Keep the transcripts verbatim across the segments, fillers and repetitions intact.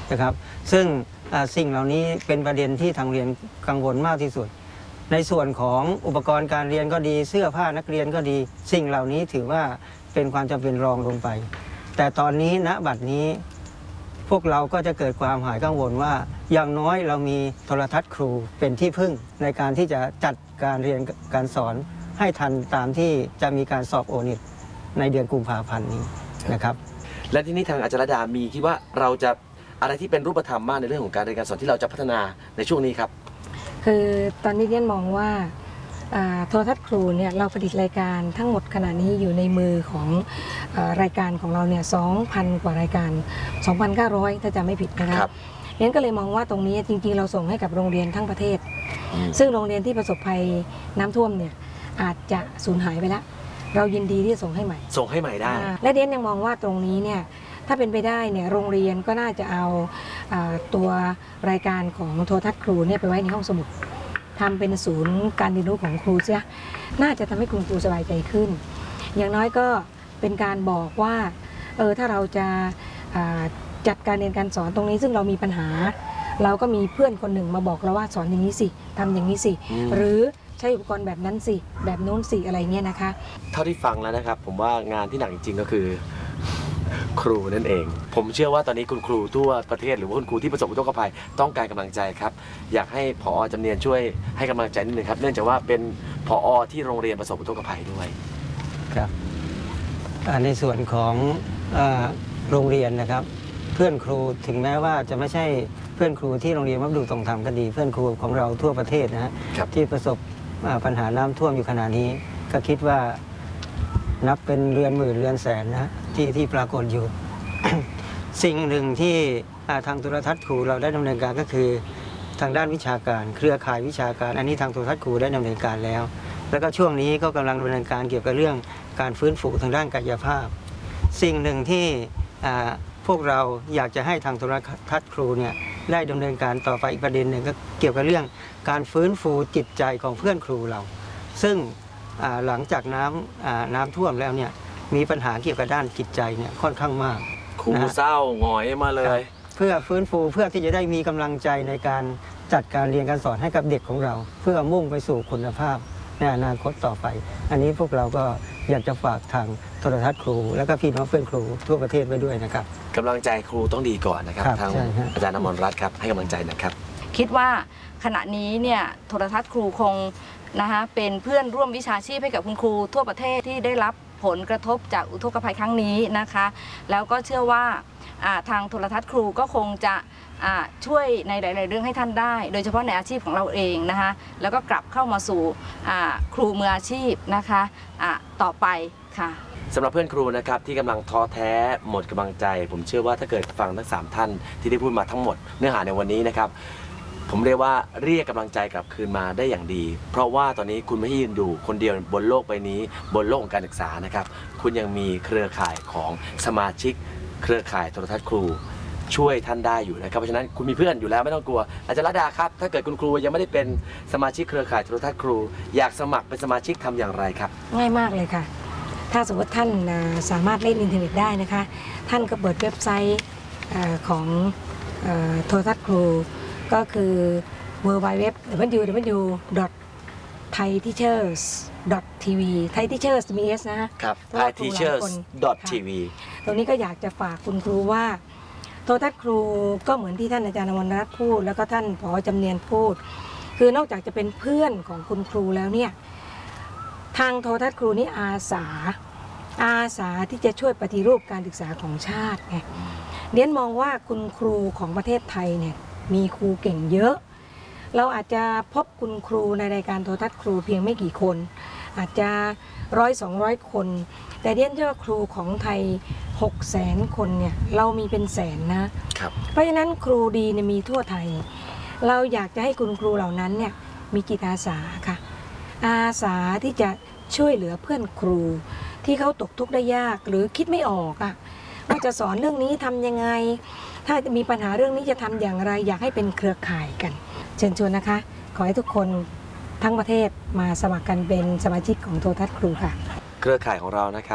นะครับซึ่งสิ่งเหล่านี้เป็นประเด็นที่ทางเรียนกังวลมากที่สุดในส่วนของอุปกรณ์การเรียนก็ดีเสื้อผ้านักเรียนก็ดีสิ่งเหล่านี้ถือว่าเป็นความจำเป็นรองลงไปแต่ตอนนี้ณบัดนี้พวกเราก็จะเกิดความหายกังวลว่าอย่างน้อยเรามีโทรทัศน์ครูเป็นที่พึ่งในการที่จะจัดการเรียนการสอนให้ทันตามที่จะมีการสอบโอนิตในเดือนกุมภาพันธ์นี้นะครับและที่นี้ทางอาจารย์ดามีคิดว่าเราจะอะไรที่เป็นรูปธรรมมากในเรื่องของการเรียนการสอนที่เราจะพัฒนาในช่วงนี้ครับคือตอนนี้เรียนมองว่าโทรทัศน์ครูเนี่ยเราผลิตรายการทั้งหมดขณะนี้อยู่ในมือของรายการของเราเนี่ย สองพัน กว่ารายการ สองพันเก้าร้อย ถ้าจำไม่ผิดนะครับเรียนก็เลยมองว่าตรงนี้จริงๆเราส่งให้กับโรงเรียนทั้งประเทศซึ่งโรงเรียนที่ประสบภัยน้ำท่วมเนี่ยอาจจะสูญหายไปแล้วเรายินดีที่จะส่งให้ใหม่ส่งให้ใหม่ได้และเรียนยังมองว่าตรงนี้เนี่ยถ้าเป็นไปได้เนี่ยโรงเรียนก็น่าจะเอาตัวรายการของโทรทัศน์ครูเนี่ยไปไว้ในห้องสมุดทำเป็นศูนย์การเรียนรู้ของครูเสียน่าจะทำให้คุณครูสบายใจขึ้นอย่างน้อยก็เป็นการบอกว่าเออถ้าเราจะจัดการเรียนการสอนตรงนี้ซึ่งเรามีปัญหาเราก็มีเพื่อนคนหนึ่งมาบอกเราว่าสอนอย่างนี้สิทำอย่างนี้สิหรือใช้อุปกรณ์แบบนั้นสิแบบโน้นสิอะไรเงี้ยนะคะเท่าที่ฟังแล้วนะครับผมว่างานที่หนักจริงๆก็คือครูนั่นเองผมเชื่อว่าตอนนี้คุณครูทั่วประเทศหรือว่าคุณครูที่ประสบอุทกภัยต้องการกำลังใจครับอยากให้ผอ.จำเนียนช่วยให้กำลังใจนิดนึงครับเนื่องจากว่าเป็นผอ.ที่โรงเรียนประสบอุทกภัยด้วยครับในส่วนของโรงเรียนนะครับเพื่อนครูถึงแม้ว่าจะไม่ใช่เพื่อนครูที่โรงเรียนวัดดูตรงธรรมก็ดีเพื่อนครูของเราทั่วประเทศนะฮะที่ประสบปัญหาน้ำท่วมอยู่ขณะนี้ก็คิดว่านับเป็นเรือนหมื่นเรือนแสนนะที่ที่ปรากฏอยู่ สิ่งหนึ่งที่ทางโทรทัศน์ครูเราได้ดำเนินการก็คือทางด้านวิชาการเครือข่ายวิชาการอันนี้ทางโทรทัศน์ครูได้ดำเนินการแล้วแล้วก็ช่วงนี้ก็กำลังดำเนินการเกี่ยวกับเรื่องการฟื้นฟูทางด้านกายภาพสิ่งหนึ่งที่พวกเราอยากจะให้ทางโทรทัศน์ครูเนี่ยได้ดำเนินการต่อไปอีกประเด็นหนึ่งก็เกี่ยวกับเรื่องการฟื้นฟูจิตใจของเพื่อนครูเราซึ่งหลังจากน้ำน้ำท่วมแล้วเนี่ยมีปัญหาเกี่ยวกับด้านจิตใจเนี่ยค่อนข้างมากครูเศร้าหงอยมาเลยเพื่อฟื้นฟูเพื่อที่จะได้มีกำลังใจในการจัดการเรียนการสอนให้กับเด็กของเราเพื่อมุ่งไปสู่คุณภาพในอนาคตต่อไปอันนี้พวกเราก็อยากจะฝากทางโทรทัศน์ครูและก็พี่น้องเพื่อนครูทั่วประเทศไว้ด้วยนะครับกำลังใจครูต้องดีก่อนนะครับทางอาจารย์อมรรัตน์ครับให้กำลังใจนะครับคิดว่าขณะนี้เนี่ยโทรทัศน์ครูคงนะคะเป็นเพื่อนร่วมวิชาชีพให้กับคุณครูทั่วประเทศที่ได้รับผลกระทบจากอุทกภัยครั้งนี้นะคะแล้วก็เชื่อว่าทางโทรทัศน์ครูก็คงจะช่วยในหลายๆเรื่องให้ท่านได้โดยเฉพาะในอาชีพของเราเองนะคะแล้วก็กลับเข้ามาสู่ครูมืออาชีพนะคะต่อไปค่ะสำหรับเพื่อนครูนะครับที่กำลังท้อแท้หมดกำลังใจผมเชื่อว่าถ้าเกิดฟังทั้งสามท่านที่ได้พูดมาทั้งหมดเนื้อหาในวันนี้นะครับผมเรียกว่าเรียกกำลังใจกลับคืนมาได้อย่างดีเพราะว่าตอนนี้คุณไม่ยืนดูคนเดียวบนโลกใบนี้บนโลกของการศึกษานะครับคุณยังมีเครือข่ายของสมาชิกเครือข่ายโทรทัศน์ครูช่วยท่านได้อยู่นะครับเพราะฉะนั้นคุณมีเพื่อนอยู่แล้วไม่ต้องกลัวอาจารย์รัตดาครับถ้าเกิดคุณครูยังไม่ได้เป็นสมาชิกเครือข่ายโทรทัศน์ครูอยากสมัครเป็นสมาชิกทำอย่างไรครับง่ายมากเลยค่ะถ้าสมมติท่านสามารถเล่นอินเทอร์เน็ตได้นะคะท่านก็เปิดเว็บไซต์ของโทรทัศน์ครูก็คือ ดับเบิลยู ดับเบิลยู ดับเบิลยู ดับเบิลยู ดอท ไทยทีเชอร์ส ดอท ที วี ไทยทีเชอร์สมี S นะครับ ไทยทีเชอร์ส ดอท ที วีตรงนี้ก็อยากจะฝากคุณครูว่าโทรทัศน์ครูก็เหมือนที่ท่านอาจารย์อมรรัตน์พูดแล้วก็ท่านผอ.จำเนียนพูดคือนอกจากจะเป็นเพื่อนของคุณครูแล้วเนี่ยทางโทรทัศน์ครูนี่อาสาอาสาที่จะช่วยปฏิรูปการศึกษาของชาติไงเรียนมองว่าคุณครูของประเทศไทยเนี่ยมีครูเก่งเยอะเราอาจจะพบคุณครูในรายการโทรทัศน์ครูเพียงไม่กี่คนอาจจะร้อยสองร้อยคนแต่เรียนเชื่อว่าครูของไทยหกแสนคนเนี่ยเรามีเป็นแสนนะครับเพราะฉะนั้นครูดีเนี่ยมีทั่วไทยเราอยากจะให้คุณครูเหล่านั้นเนี่ยมีจิตอาสาค่ะอาสาที่จะช่วยเหลือเพื่อนครูที่เขาตกทุกข์ได้ยากหรือคิดไม่ออกอ่ะว่าจะสอนเรื่องนี้ทำยังไงถ้าจะมีปัญหาเรื่องนี้จะทำอย่างไรอยากให้เป็นเครือข่ายกันเชิญชวนนะคะขอให้ทุกคนทั้งประเทศมาสมัครกันเป็นสมาชิกของโทรทัศน์ครูค่ะเครือข่ายของเรานะครับ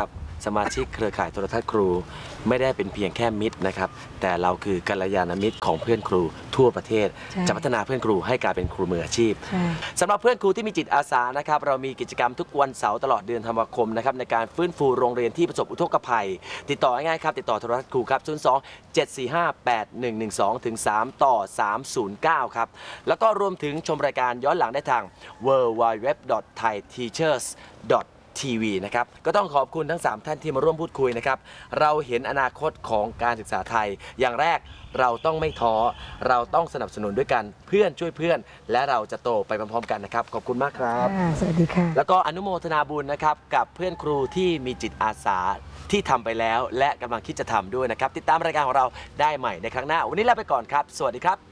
สมาชิกเครือข่ายโทรทัศน์ครูไม่ได้เป็นเพียงแค่มิตรนะครับแต่เราคือกัลยาณมิตรของเพื่อนครูทั่วประเทศจะพัฒนาเพื่อนครูให้กลายเป็นครูมืออาชีพสำหรับเพื่อนครูที่มีจิตอาสานะครับเรามีกิจกรรมทุกวันเสาร์ตลอดเดือนธันวาคมนะครับในการฟื้นฟูโรงเรียนที่ประสบอุทกภัยติดต่อง่ายๆครับติดต่อโทรทัศน์ครูครับศูนย์ สอง เจ็ด สี่ ห้า แปด หนึ่ง หนึ่ง สอง ถึง สาม ต่อ สาม ศูนย์ เก้า ครับแล้วก็รวมถึงชมรายการย้อนหลังได้ทาง ดับเบิลยู ดับเบิลยู ดับเบิลยู ดับเบิลยู ดอท ไทย ทีเชอร์ส ดอท ทีวี นะครับก็ต้องขอบคุณทั้งสามท่านที่มาร่วมพูดคุยนะครับเราเห็นอนาคตของการศึกษาไทยอย่างแรกเราต้องไม่ท้อเราต้องสนับสนุนด้วยกันเพื่อนช่วยเพื่อนและเราจะโตไปพร้อมๆกันนะครับขอบคุณมากครับสวัสดีค่ะแล้วก็อนุโมทนาบุญนะครับกับเพื่อนครูที่มีจิตอาสาที่ทำไปแล้วและกำลังคิดจะทำด้วยนะครับติดตามรายการของเราได้ใหม่ในครั้งหน้าวันนี้ลาไปก่อนครับสวัสดีครับ